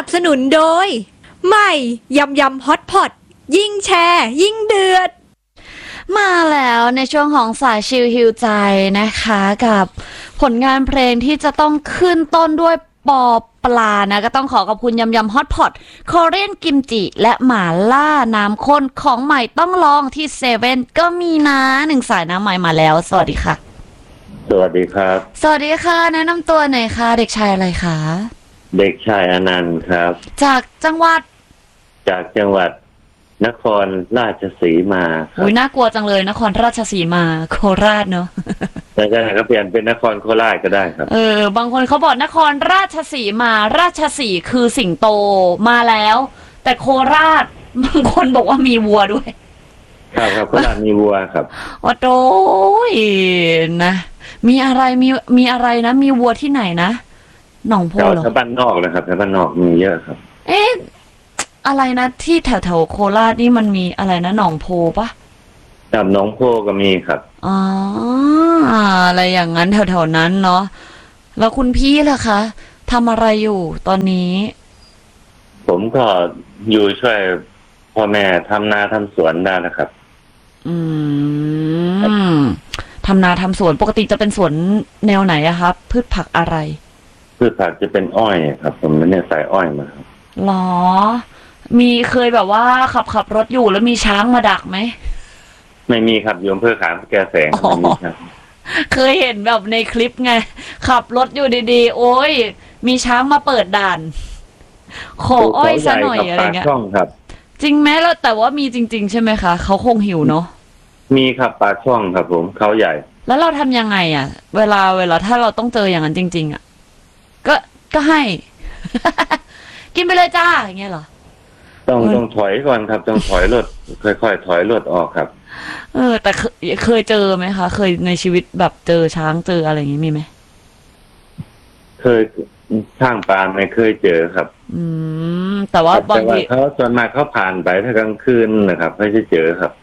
นับสนุนโดยใหม่ยำยำฮอตพอตยิ่งแชร์ยิ่งเดือดมาแล้วในช่วงของสายชิลฮิวใจนะคะกับผลงานเพลงที่จะต้องขึ้นต้นด้วยปอปลานะก็ต้องขอบคุณยำยำฮอตพอตคอเรียนกิมจิและหม่าล่าน้ำข้นของใหม่ต้องลองที่เซเว่นก็มีนะหนึ่งสายน้ำใหม่มาแล้วสวัสดีค่ะสวัสดีครับสวัสดีค่ะแนะนำตัวหน่อยค่ะเด็กชายอะไรคะเด็กชายอนันต์ครับจากจังหวัดนครราชสีมาอุ้ยน่ากลัวจังเลยนครราชสีมาโคราชเนาะแต่ก็เปลี่ยนเป็นนครโคราชก็ได้ครับบางคนเขาบอกนครราชสีมาราชสีคือสิงโตมาแล้วแต่โคราชบางคนบอกว่ามีวัวด้วยครับโคราชมีวัวครับว่าโตนะมีอะไรนะมีวัวที่ไหนนะหนองโพเหรอแถวบ้านนอกนะครับแถวบ้านนอกมีเยอะครับอะไรนะที่แถวโคราชนี่มันมีอะไรนะหนองโพปะครับหนองโพก็มีครับอ๋ออะไรอย่างนั้นแถวนั้นเนาะแล้วคุณพี่ล่ะคะทำอะไรอยู่ตอนนี้ผมก็อยู่ช่วยพ่อแม่ทำนาทำสวนได้นะครับทำนาทำสวนปกติจะเป็นสวนแนวไหนอะครับพืชผักอะไรพืชผักจะเป็นอ้อยครับผมเนี่ยใส่อ้อยมาครับหรอมีเคยแบบว่าขับรถอยู่แล้วมีช้างมาดักไหมไม่มีครับอยู่อำเภอขามแก่แสงไม่มีครับเคยเห็นแบบในคลิปไงขับรถอยู่ดีๆโอ้ยมีช้างมาเปิดด่านขออ้อยซะหน่อยอะไรเงี้ยจริงไหมแล้วแต่ว่ามีจริงๆใช่ไหมคะเขาคงหิวเนาะมีครับปลาช่องครับผมเขาใหญ่แล้วเราทำยังไงอ่ะเวลาถ้าเราต้องเจออย่างนั้นจริงๆอ่ะก็ให้ กินไปเลยจ้าอย่างเงี้ยเหรอต้องถอยก่อนครับต้องถอยรถค่อยๆถอยรถออกครับแต่เคยเจอไหมคะเคยในชีวิตแบบเจอช้างเจออะไรอย่างงี้มีไหมเคยช่างปลาไม่เคยเจอครับแต่ว่าบางทีเขาส่วนมากเขาผ่านไปถ้ากลางคืนนะครับไม่ใช่เจอครับ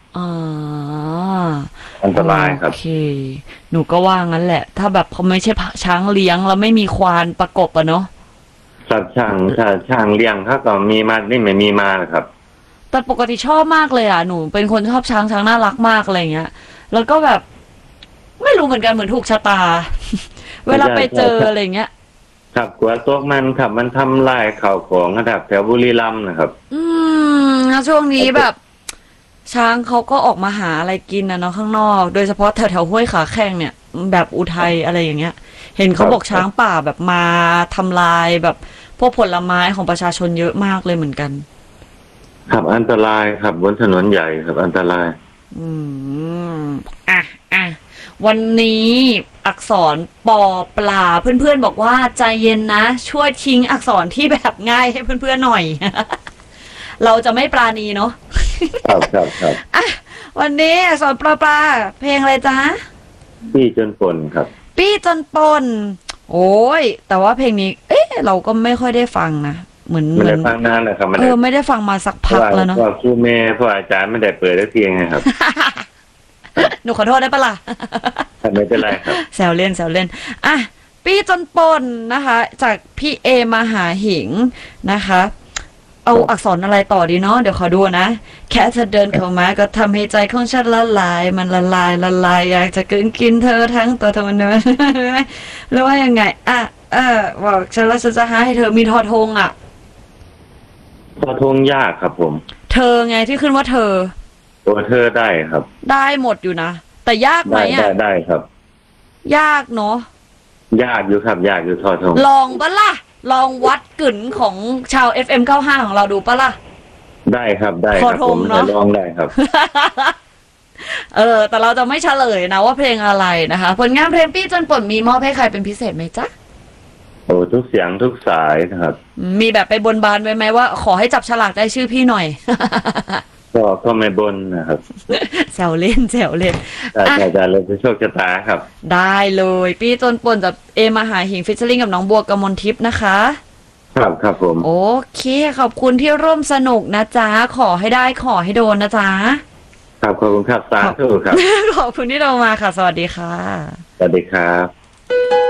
อันตรายครับโอเคหนูก็ว่างั้นแหละถ้าแบบเขาไม่ใช่ช้างเลี้ยงแล้วไม่มีควานประกบอะเนาะสัตว์ช้างเลี้ยงเขาก็มีมานี่ไม่มีมาครับแต่ปกติชอบมากเลยอ่ะหนูเป็นคนชอบช้างน่ารักมากอะไรเงี้ยแล้วก็แบบไม่รู้เหมือนกันเหมือนถูกชะตาเวลาไปเจออะไรเงี้ยครับกลัวตัวมันครับมันทำลายข่าวของระดับแถวบุรีรัมย์นะครับช่วงนี้แบบช้างเขาก็ออกมาหาอะไรกินนะเนาะข้างนอกโดยเฉพาะแถวห้วยขาแข้งเนี่ยแบบอุทัยอะไรอย่างเงี้ยเห็นเขาบอกช้างป่าแบบมาทำลายแบบพวกผลไม้ของประชาชนเยอะมากเลยเหมือนกันครับอันตรายครับบนถนนใหญ่ครับอันตรายวันนี้อักษรปอปลาเพื่อนๆบอกว่าใจเย็นนะช่วยทิ้งอักษรที่แบบง่ายให้เพื่อนๆหน่อย เราจะไม่ปราณีเนาะครับวันนี้อักษรปลาเพลงอะไรจ๊ะปี้จนปนครับปี้จนปนโอ้ยแต่ว่าเพลงนี้เราก็ไม่ค่อยได้ฟังนะเหมือนไม่ได้ฟังนานเลยครับไม่ได้ฟังมาสักพักแล้วเนาะเพราะครูแม่เพราะอาจารย์ไม่ได้เปิดได้เพียงไงครับหนูขอโทษได้ปะล่ะไม่เป็นไรครับแซวเล่นปี้จนปนนะคะจากพี่เอมาหาหิงนะคะเอาอักษรอะไรต่อดีเนาะเดี๋ยวขอดูนะแค่เธอเดินเข้ามาก็ทำให้ใจของฉันละลายมันละลายอยากจะกินเธอทั้งตัวทั้งเนื้อหรือว่ายังไงบอกฉันแล้วฉันจะหาให้เธอมีทอทงทอทงยากครับผมเธอไงที่ขึ้นว่าเธอตัวเธอได้ครับได้หมดอยู่นะแต่ยากไหมได้ครับยากเนาะยากอยู่ครับยากอยู่ทอทงลองปะล่ะลองวัดกึ่นของชาว FM95 ของเราดูปะล่ะได้ครับผมลองได้ครับแต่เราจะไม่เฉลยนะว่าเพลงอะไรนะคะผลงานเพลงปี้จนปนมีมอบให้ใครเป็นพิเศษไหมจ๊ะโอ้ทุกเสียงทุกสายนะครับมีแบบไปบนบานไว้ไหมว่าขอให้จับฉลากได้ชื่อพี่หน่อยก็ไม่บนนะครับแซวเล่นแต่เลยจะโชคชะตาครับได้เลยปี้จนปนจากเอมาหาหิงฟิชเชอร์ลิงกับน้องบัวกมลทิพย์นะคะครับผมโอเคขอบคุณที่ร่วมสนุกนะจ๊ะขอให้ได้ขอให้โดนนะจ๊ะครับขอบคุณครับสาธุครับขอบคุณที่เรามาค่ะสวัสดีค่ะสวัสดีครับ